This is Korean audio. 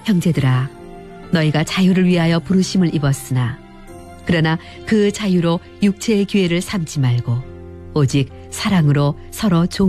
형제들아, 너희가 자유를 위하여 부르심을 입었으나 그러나 그 자유로 육체의 기회를 삼지 말고 오직 사랑으로 서로